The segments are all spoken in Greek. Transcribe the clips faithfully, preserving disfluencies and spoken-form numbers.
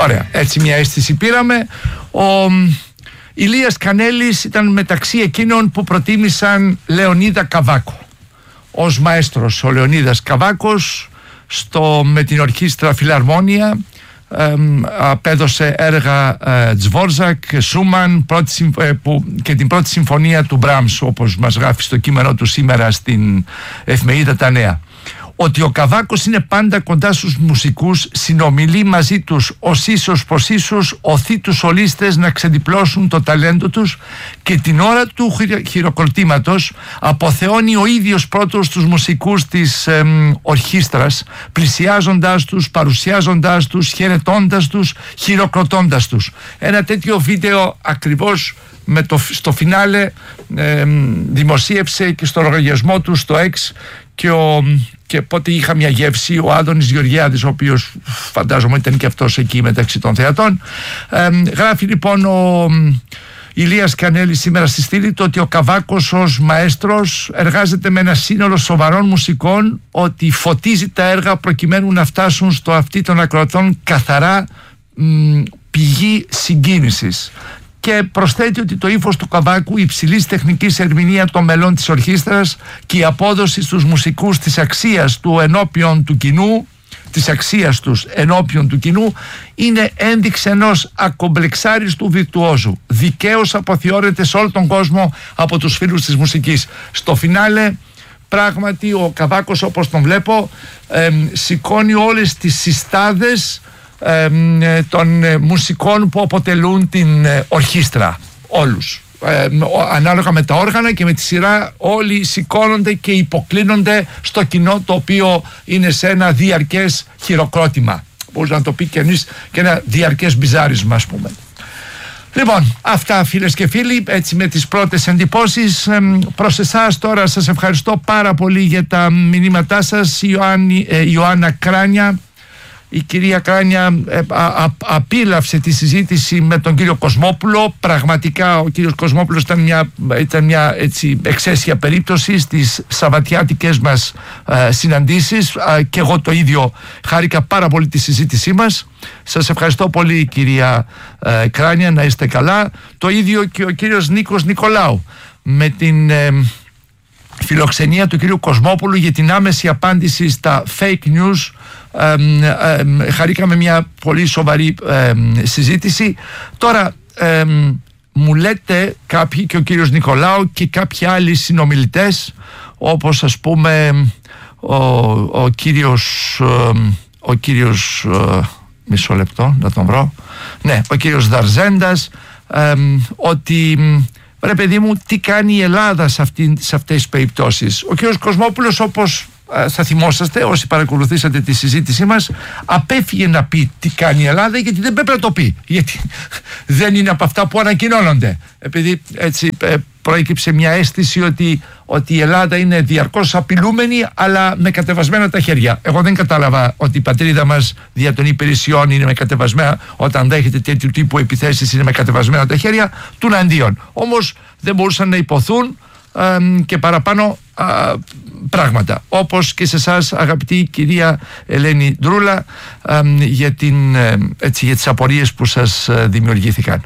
Ωραία, έτσι μια αίσθηση πήραμε. Ο Ηλίας Κανέλης ήταν μεταξύ εκείνων που προτίμησαν Λεωνίδα Καβάκο ως μαέστρος. Ο Λεωνίδας Καβάκος στο, με την ορχήστρα Φιλαρμόνια ε, απέδωσε έργα ε, Τζβόρζακ, Σούμαν πρώτη, ε, που, και την πρώτη συμφωνία του Μπράμς, όπως μας γράφει στο κείμενό του σήμερα στην εφημερίδα Τα Νέα. Ότι ο Καβάκος είναι πάντα κοντά στους μουσικούς, συνομιλεί μαζί τους ως ίσως πως ίσως, οθεί τους σολίστες να ξεδιπλώσουν το ταλέντο τους και την ώρα του χειροκροτήματος αποθεώνει ο ίδιος πρώτος τους μουσικούς της ε, ορχήστρας, πλησιάζοντάς τους, παρουσιάζοντάς τους, χαιρετώντας τους, χειροκροτώντας τους. Ένα τέτοιο βίντεο ακριβώς με το, στο φινάλε ε, δημοσίευσε και στο λογαριασμό του στο X και, ο, και πότε είχα μια γεύση ο Άδωνης Γεωργιάδης, ο οποίος φαντάζομαι ήταν και αυτός εκεί μεταξύ των θεατών. Ε, γράφει λοιπόν ο Ηλίας Κανέλης σήμερα στη στήλη του ότι ο Καβάκος ως μαέστρος εργάζεται με ένα σύνολο σοβαρών μουσικών, ότι φωτίζει τα έργα προκειμένου να φτάσουν στο αυτί των ακροατών καθαρά μ, πηγή συγκίνησης. Και προσθέτει ότι το ύφος του Καβάκου, η υψηλής τεχνικής ερμηνεία των μελών της ορχήστρας και η απόδοση στους μουσικούς της αξίας του ενώπιον του κοινού, της αξίας τους ενώπιον του κοινού, είναι ένδειξη ενός ακομπλεξάριστου βιρτουόζου. Δικαίως αποθεώρεται σε όλο τον κόσμο από τους φίλους της μουσικής. Στο φινάλε, πράγματι, ο Καβάκος, όπως τον βλέπω, ε, σηκώνει όλες τις συστάδες Ε, των ε, μουσικών που αποτελούν την ε, ορχήστρα, όλους ε, ανάλογα με τα όργανα και με τη σειρά όλοι σηκώνονται και υποκλίνονται στο κοινό, το οποίο είναι σε ένα διαρκές χειροκρότημα, μπορεί να το πει και εμείς, και ένα διαρκές μπιζάρισμα, ας πούμε. Λοιπόν, αυτά φίλες και φίλοι, έτσι με τις πρώτες εντυπώσεις. ε, προς εσάς τώρα σας ευχαριστώ πάρα πολύ για τα μηνύματά σας. Ιωάννη, ε, Ιωάννα Κράνια. Η κυρία Κράνια ε, α, α, απίλαυσε τη συζήτηση με τον κύριο Κοσμόπουλο. Πραγματικά ο κύριος Κοσμόπουλος ήταν μια, ήταν μια έτσι, εξαίσια περίπτωση στις σαββατιάτικες μας ε, συναντήσεις ε, και εγώ το ίδιο χάρηκα πάρα πολύ τη συζήτησή μας. Σας ευχαριστώ πολύ κυρία ε, Κράνια, να είστε καλά. Το ίδιο και ο κύριος Νίκος Νικολάου με την ε, φιλοξενία του κύριου Κοσμόπουλου για την άμεση απάντηση στα fake news. Ε, ε, χαρήκαμε μια πολύ σοβαρή ε, συζήτηση. Τώρα ε, μου λέτε κάποιοι, και ο κύριος Νικολάου και κάποιοι άλλοι συνομιλητές, όπως ας πούμε ο, ο κύριος ε, ο κύριος ε, μισό λεπτό να τον βρω, ναι, ο κύριος Δαρζέντας, ε, ότι ρε παιδί μου, τι κάνει η Ελλάδα σε, αυτή, σε αυτές τις περιπτώσεις. Ο κύριος Κοσμόπουλος, όπως θα θυμόσαστε όσοι παρακολουθήσατε τη συζήτησή μας, απέφυγε να πει τι κάνει η Ελλάδα, γιατί δεν πρέπει να το πει, γιατί δεν είναι από αυτά που ανακοινώνονται, επειδή έτσι προέκυψε μια αίσθηση ότι, ότι η Ελλάδα είναι διαρκώς απειλούμενη, αλλά με κατεβασμένα τα χέρια. Εγώ δεν κατάλαβα ότι η πατρίδα μας δια των υπηρεσιών είναι με κατεβασμένα, όταν δέχεται τέτοιου τύπου επιθέσεις είναι με κατεβασμένα τα χέρια, τουναντίον. Όμως δεν μπορούσαν να υποθούν ε, και παραπάνω α, πράγματα, όπως και σε εσάς αγαπητή κυρία Ελένη Ντρούλα, ε, για, την, ε, έτσι, για τις απορίες που σας ε, δημιουργήθηκαν.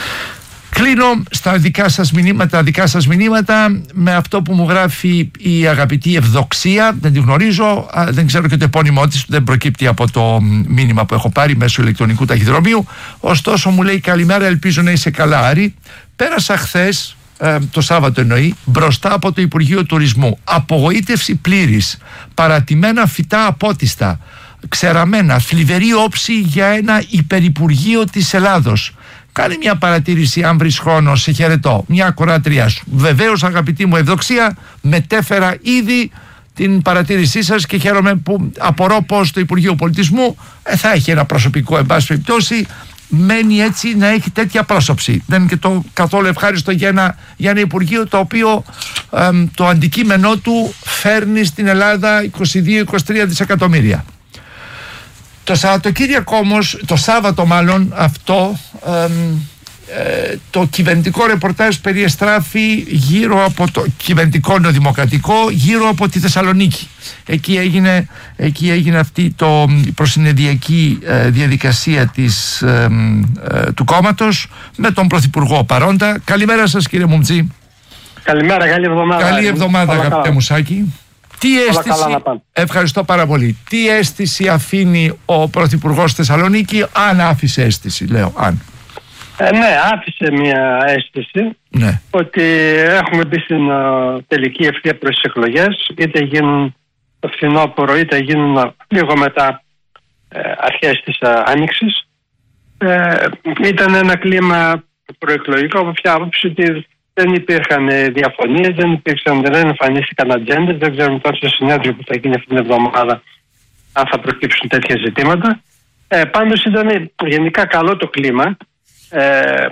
Κλείνω στα δικά σας μηνύματα, δικά σας μηνύματα με αυτό που μου γράφει η αγαπητή Ευδοξία. Δεν τη γνωρίζω, δεν ξέρω και το επώνυμό της, δεν προκύπτει από το μήνυμα που έχω πάρει μέσω ηλεκτρονικού ταχυδρομείου. Ωστόσο μου λέει καλημέρα, ελπίζω να είσαι καλά Άρη. Πέρασα χθες, το Σάββατο εννοεί, μπροστά από το Υπουργείο Τουρισμού. Απογοήτευση πλήρης, παρατημένα φυτά απότιστα, ξεραμένα, θλιβερή όψη για ένα υπερυπουργείο της Ελλάδος. Κάνε μια παρατήρηση αν βρεις χρόνο, σε χαιρετώ. Μια ακροάτριά σου. Βεβαίως αγαπητή μου Ευδοξία, μετέφερα ήδη την παρατήρησή σας και χαίρομαι που απορώ πως το Υπουργείο Πολιτισμού ε, θα έχει ένα προσωπικό, εν πάση περιπτώσει, μένει έτσι να έχει τέτοια πρόσωψη. Δεν είναι και το καθόλου ευχάριστο για ένα, για ένα Υπουργείο το οποίο ε, το αντικείμενό του φέρνει στην Ελλάδα είκοσι δύο με είκοσι τρία δισεκατομμύρια. Το Σαββατοκύριακο όμως, το Σάββατο μάλλον αυτό, ε, ε, το κυβερνητικό ρεπορτάζ περιεστράφει γύρω από το κυβερνητικό νεοδημοκρατικό, γύρω από τη Θεσσαλονίκη. Εκεί έγινε, εκεί έγινε αυτή το, η προσυνεδριακή ε, διαδικασία της, ε, ε, του κόμματος με τον Πρωθυπουργό παρόντα. Καλημέρα σας, κύριε Μουμτζή. Καλημέρα, καλή εβδομάδα. Καλή εβδομάδα, αγαπητέ Μουσάκη. Τι αίσθηση, ευχαριστώ πάρα πολύ. Τι αίσθηση αφήνει ο Πρωθυπουργός Θεσσαλονίκη, αν άφησε αίσθηση, λέω, αν. Ε, ναι, άφησε μια αίσθηση, ναι, ότι έχουμε μπει στην uh, τελική ευθεία προς τις εκλογές, είτε γίνουν το φθινόπωρο, είτε γίνουν uh, λίγο μετά uh, αρχές της uh, Άνοιξης. Uh, ήταν ένα κλίμα προεκλογικό από ποια άποψη ότι δεν υπήρχαν διαφωνίες, δεν υπήρξαν, δεν εμφανίστηκαν ατζέντες, δεν ξέρουμε τώρα στο συνέδριο που θα γίνει αυτήν την εβδομάδα αν θα προκύψουν τέτοια ζητήματα. Ε, πάντως ήταν γενικά καλό το κλίμα ε, ε,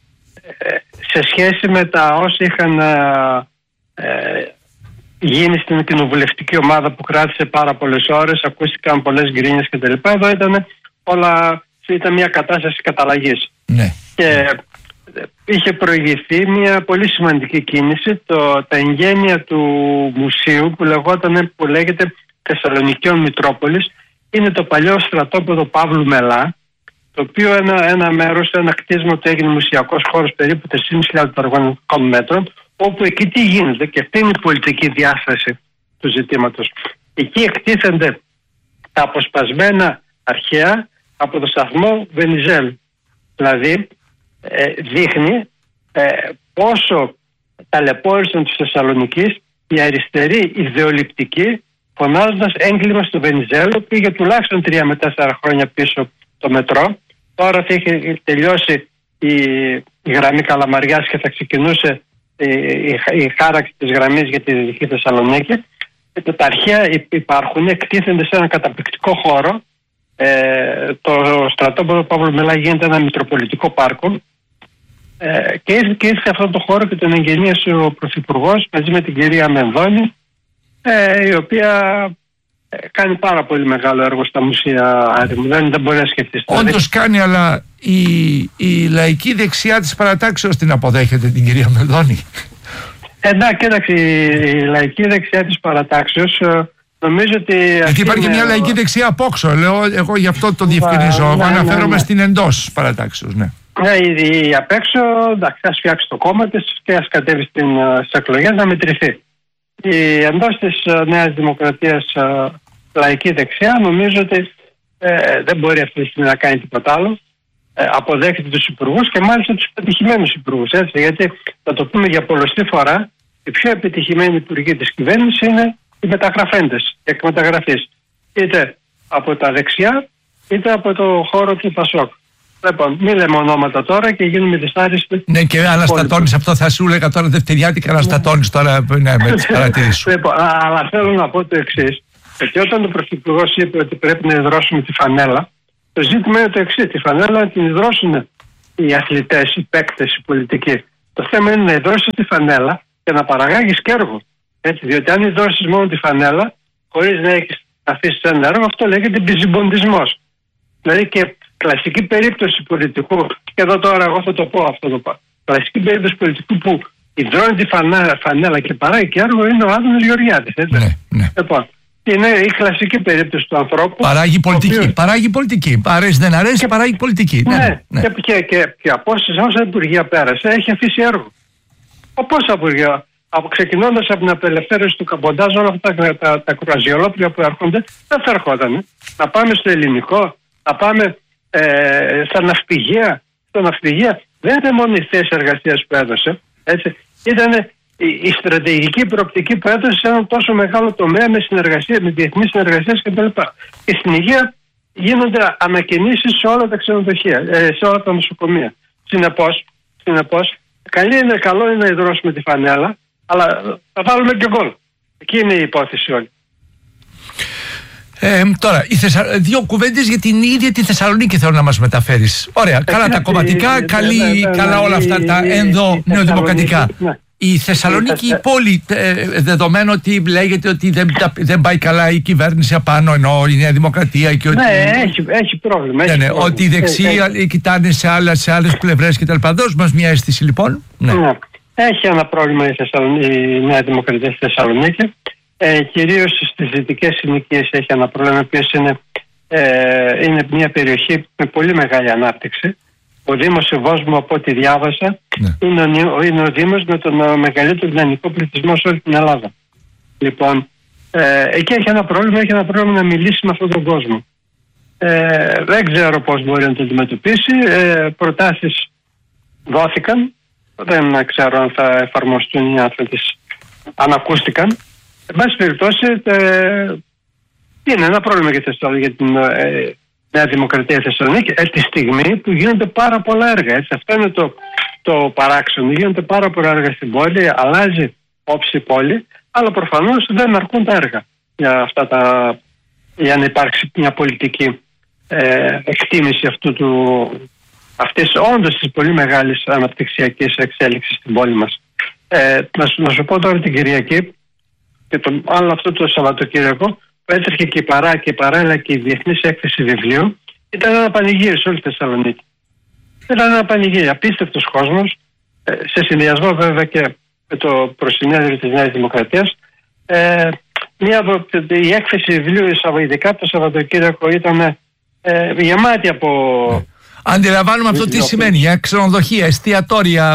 σε σχέση με τα όσα είχαν ε, γίνει στην κοινοβουλευτική ομάδα που κράτησε πάρα πολλές ώρες, ακούστηκαν πολλές γκρίνιες κτλ. Εδώ ήταν όλα, ήταν μια κατάσταση καταλλαγής. Ναι. Και είχε προηγηθεί μια πολύ σημαντική κίνηση, το, τα εγγένεια του μουσείου που, λεγόταν, που λέγεται Θεσσαλονικιών Μητρόπολης. Είναι το παλιό στρατόπεδο Παύλου Μελά, το οποίο ένα, ένα μέρος, ένα κτίσμα που έγινε μουσιακός χώρος περίπου τρεις χιλιάδες πεντακόσια τετραγωνικών μέτρων, όπου εκεί τι γίνεται, και αυτή είναι η πολιτική διάσταση του ζητήματος. Εκεί εκτίθενται τα αποσπασμένα αρχαία από το σταθμό Βενιζέλ. Δηλαδή ε, δείχνει ε, πόσο ταλαιπώρησαν της Θεσσαλονικής η αριστερή ιδεολειπτική, φωνάζοντας έγκλημα στο Βενιζέλο. Πήγε τουλάχιστον τρία με τέσσερα χρόνια πίσω το μετρό. Τώρα θα είχε τελειώσει η, η γραμμή Καλαμαριάς και θα ξεκινούσε η, η, η χάραξη της γραμμής για τη Δυτική Θεσσαλονίκη. Και τα αρχαία υπάρχουν, εκτίθενται σε ένα καταπληκτικό χώρο. Ε, το στρατόπεδο Παύλου Μελά γίνεται ένα μητροπολιτικό πάρκο. Ε, και ήρθε, και ήρθε αυτό το χώρο και τον εγγενίασε ο Πρωθυπουργός μαζί με την κυρία Μενδώνη, ε, η οποία ε, κάνει πάρα πολύ μεγάλο έργο στα μουσεία. Δεν, δεν μπορεί να σκεφτεί. Όντως κάνει, αλλά η, η λαϊκή δεξιά της παρατάξεως την αποδέχεται την κυρία Μενδώνη. Εντάξει, κοίταξε, η λαϊκή δεξιά της παρατάξεως νομίζω ότι... Γιατί υπάρχει είναι... μια λαϊκή δεξιά απόξω, λέω, εγώ γι' αυτό το διευκρινίζω. Εγώ ναι, αναφέρομαι ναι, ναι. στην εντός παρατάξεως, ναι. Ναι, η, η απ' έξω, εντάξει, ας φτιάξει το κόμμα της και ας κατέβει στην, στις εκλογές να μετρηθεί. Η εντός της uh, Νέας Δημοκρατίας uh, λαϊκή δεξιά νομίζω ότι ε, δεν μπορεί αυτή τη στιγμή να κάνει τίποτα άλλο. Ε, αποδέχεται τους υπουργούς και μάλιστα τους πετυχημένους υπουργούς. Έτσι, γιατί θα το πούμε για πολλωστή φορά, οι πιο επιτυχημένοι υπουργοί της κυβέρνησης είναι οι μεταγραφέντες, οι εκμεταγραφείς. Είτε από τα δεξιά, είτε από το χώρο του Πασόκ. Λοιπόν, μην λέμε ονόματα τώρα και γίνουμε δυσάρεστοι. Ναι, και αναστατώνεις αυτό, θα σου έλεγα τώρα δευτεριάτικα, αναστατώνεις τώρα ναι, με τις παρατηρήσεις σου. Λοιπόν, αλλά θέλω να πω το εξής. Γιατί όταν ο Πρωθυπουργός είπε ότι πρέπει να ιδρώσουμε τη φανέλα, το ζήτημα είναι το εξής. Τη φανέλα να την ιδρώσουν οι αθλητές, οι παίκτες, οι πολιτικοί. Το θέμα είναι να ιδρώσεις τη φανέλα και να παραγάγεις και έργο. Έτσι, διότι αν ιδρώσεις μόνο τη φανέλα, χωρίς να έχεις αφήσει ένα έργο, αυτό λέγεται μπιζιμποντισμός. Δηλαδή και κλασική περίπτωση πολιτικού, και εδώ τώρα εγώ θα το πω αυτό το πω. Κλασική περίπτωση πολιτικού που ιδρώνει τη φανέλα, φανέλα και παράγει και έργο είναι ο Άδωνης Γεωργιάδης. Ναι, ναι. Λοιπόν, είναι η κλασική περίπτωση του ανθρώπου. Παράγει πολιτική. Οποίος... Παράγει πολιτική. Αρέσει, δεν αρέσει, και... παράγει πολιτική. Ναι, ναι, ναι. Και, και, και, και από όσα υπουργεία πέρασε, έχει αφήσει έργο. Από πόσα υπουργεία. Από, ξεκινώντας από την απελευθέρωση του καμποντάζ, όλα αυτά τα, τα, τα κουραζιολόπλια που έρχονται, δεν θα ερχόταν. Να πάμε στο ελληνικό, να πάμε ε, στα ναυπηγεία. Στα ναυπηγεία δεν ήταν μόνο η θέση εργασίας που έδωσε. Έτσι. Ήταν η, η στρατηγική προοπτική που έδωσε σε έναν τόσο μεγάλο τομέα με συνεργασία, με διεθνείς συνεργασίες κτλ. Και στην υγεία γίνονται ανακαινήσεις σε όλα τα ξενοδοχεία, ε, σε όλα τα νοσοκομεία. Συνεπώς, συνεπώς καλή είναι, καλό είναι να ιδρώσουμε τη φανέλα, αλλά θα βάλουμε και γκολ. Εκεί είναι η υπόθεση όλη. Ε, τώρα, η Θεσσα... δύο κουβέντες για την ίδια τη Θεσσαλονίκη θέλω να μας μεταφέρεις. Ωραία, καλά τα κομματικά, καλή, καλά όλα αυτά τα ενδο νεοδημοκρατικά. Η Θεσσαλονίκη, η πόλη, δεδομένου ότι λέγεται ότι δεν, δεν πάει καλά η κυβέρνηση απάνω, ενώ η Νέα Δημοκρατία και ότι... Ναι, έχει, έχει πρόβλημα. Έχει ναι, ναι, πρόβλημα. ότι οι δεξιοί ε, ε, κοιτάνε σε, άλλα, σε άλλες πλευρές κτλ. Δώσ' μας μια αίσθηση λοιπόν. Ναι. Ναι. Έχει ένα πρόβλημα η, η Νέα Δημοκρατία στη Θεσσαλονίκη. Ε, κυρίως στις δυτικές συνοικίες έχει ένα πρόβλημα, που είναι, ε, είναι μια περιοχή με πολύ μεγάλη ανάπτυξη. Ο Δήμος Σεβόσμου, από ό,τι διάβασα, ναι. είναι, ο, είναι ο Δήμος με τον μεγαλύτερο δυναμικό πληθυσμό σε όλη την Ελλάδα. Λοιπόν, ε, εκεί έχει ένα πρόβλημα, έχει ένα πρόβλημα να μιλήσει με αυτόν τον κόσμο. Ε, δεν ξέρω πώς μπορεί να το αντιμετωπίσει. Ε, προτάσεις δόθηκαν. Δεν ξέρω αν θα εφαρμοστούν ή αν, αν ακούστηκαν. Εν πάση περιπτώσει, ε, είναι ένα πρόβλημα για, για την ε, Νέα Δημοκρατία Θεσσαλονίκη ε, τη στιγμή που γίνονται πάρα πολλά έργα. Έτσι. Αυτό είναι το, το παράξενο. Γίνονται πάρα πολλά έργα στην πόλη, αλλάζει όψη η πόλη, αλλά προφανώς δεν αρκούν τα έργα για, αυτά τα, για να υπάρξει μια πολιτική ε, εκτίμηση αυτού του, αυτής όντως της πολύ μεγάλης αναπτυξιακής εξέλιξης στην πόλη μας. Ε, να, σου, να σου πω τώρα την Κυριακή και το, άλλο αυτό το Σαββατοκύριακο που έτρεχε και η παρά και η παράλληλα και η Διεθνής Έκθεση Βιβλίου, ήταν ένα πανηγύρι σε όλη τη Θεσσαλονίκη. Ήταν ένα πανηγύρι, απίστευτος κόσμος, ε, σε συνδυασμό βέβαια και με το προσυνέδριο της Νέας Δημοκρατίας. Ε, μια, η έκθεση βιβλίου, ειδικά το Σαββατοκύριακο, ήταν ε, γεμάτη από... Αντιλαμβάνουμε αυτό τι σημαίνει για ξενοδοχεία, εστιατόρια,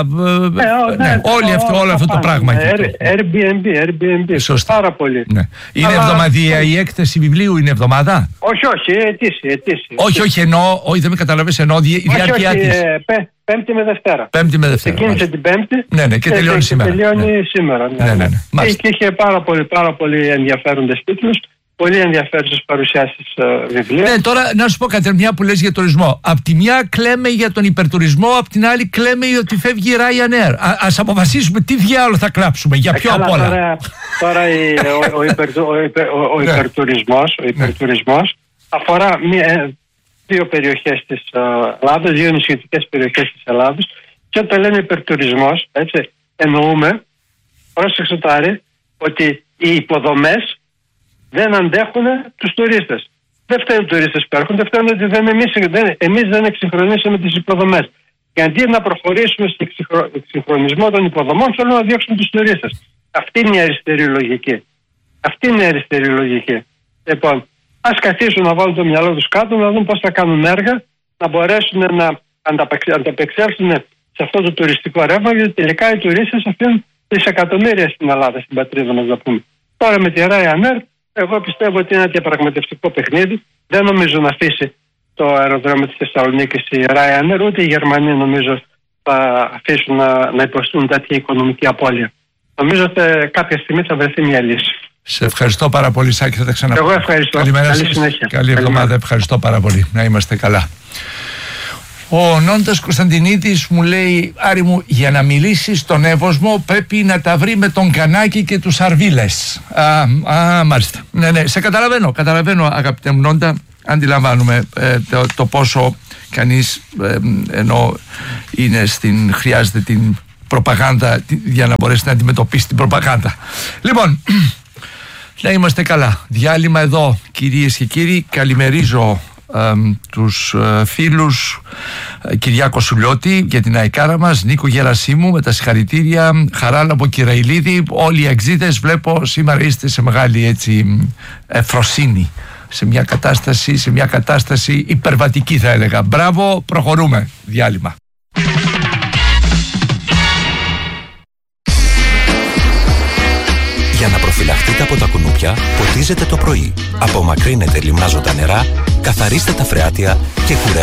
ε, ναι, ναι, όλη αυτό, όλο αυτό το πράγμα. Airbnb, Airbnb. Σωστά. Πάρα πολύ. Ναι. Είναι αλλά... εβδομαδιαία η έκθεση βιβλίου, είναι εβδομάδα? Όχι, όχι, ετήσια. ετήσια. Όχι, όχι, εννοώ, όχι, δεν με καταλαβαίνεις, εννοώ η διάρκεια της. Ε, Πέμπτη με Δευτέρα. Πέμπτη με Δευτέρα. Ξεκίνησε την Πέμπτη. Ναι, ναι, και τελειώνει και, σήμερα. Και τελειώνει ναι. σήμερα. Ναι, ναι, ναι, ναι. Και είχε πάρα πολύ, πάρα πολύ ενδιαφέροντες τίτλους. Πολύ ενδιαφέρουσες παρουσιάσεις uh, βιβλίων. Ναι, τώρα να σου πω κάτι, μια που λες για τουρισμό. Απ' τη μια κλαίμε για τον υπερτουρισμό, απ' την άλλη κλαίμε για ότι φεύγει η Ryanair. Α, ας αποφασίσουμε τι διάλογο θα κλάψουμε, για ποιο απ' όλα. Τώρα, τώρα η, ο, ο, υπερ, ο, υπερ, ο, ο υπερτουρισμός, ο υπερτουρισμός αφορά μία, δύο περιοχές της uh, Ελλάδας, δύο νησιωτικές περιοχές της Ελλάδας. Και όταν λέμε υπερτουρισμός, έτσι, εννοούμε, πρόσεξε τώρα, ότι οι υποδομές δεν αντέχουν τους τουρίστες. Δεν φταίνουν οι τουρίστες που έρχονται, φταίνουν ότι δεν εμείς, δεν, εμείς δεν εξυγχρονίσαμε τις υποδομές. Και αντί να προχωρήσουμε στον εξυγχρονισμό των υποδομών, θέλουν να διώξουν τους τουρίστες. Αυτή είναι η αριστερή λογική. Αυτή είναι η αριστερή λογική. Λοιπόν, ας καθίσουν να βάλουν το μυαλό τους κάτω, να δουν πώς θα κάνουν έργα, να μπορέσουν να ανταπεξέλθουν σε αυτό το τουριστικό ρεύμα, γιατί τελικά οι τουρίστες αφήνουν δισεκατομμύρια στην Ελλάδα, στην πατρίδα μας, να πούμε. Τώρα με τη Ryanair, εγώ πιστεύω ότι είναι ένα διαπραγματευτικό παιχνίδι. Δεν νομίζω να αφήσει το αεροδρόμιο της Θεσσαλονίκης η Ryanair, ούτε οι Γερμανοί νομίζω θα αφήσουν να, να υποστούν τέτοια οικονομική απώλεια. Νομίζω ότι κάποια στιγμή θα βρεθεί μια λύση. Σε ευχαριστώ πάρα πολύ, Σάκη. Θα τα ξαναπώ. Εγώ ευχαριστώ. Καλημέρα. Καλή σας. συνέχεια. Καλή εβδομάδα. Ευχαριστώ πάρα πολύ. Να είμαστε καλά. Ο Νόντας Κωνσταντινίδης μου λέει, Άρη μου, για να μιλήσει στον Εύωσμο πρέπει να τα βρει με τον Κανάκη και τους Αρβίλες. Α, α, μάλιστα. Ναι, ναι, σε καταλαβαίνω, καταλαβαίνω αγαπητέ μου Νόντα, αντιλαμβάνουμε ε, το, το πόσο κανείς ε, ενώ είναι στην, χρειάζεται την προπαγάνδα για να μπορέσει να αντιμετωπίσει την προπαγάνδα. Λοιπόν, να είμαστε καλά. Διάλειμμα εδώ, κυρίες και κύριοι. Καλημερίζω Ε, τους ε, φίλους ε, Κυριάκο Σουλιώτη για την αεκάρα μας, Νίκο Γερασίμου με τα συγχαρητήρια, Χαράλα από Κυραϊλίδη, όλοι οι εξήδες βλέπω σήμερα είστε σε μεγάλη έτσι εφροσύνη, σε μια κατάσταση, σε μια κατάσταση υπερβατική θα έλεγα. Μπράβο, προχωρούμε. Διάλειμμα. Για να προφυλαχτείτε από τα κουνούπια, ποτίζετε το πρωί. Απομακρύνετε λιμνάζοντα νερά, καθαρίστε τα φρεάτια και κουρεύετε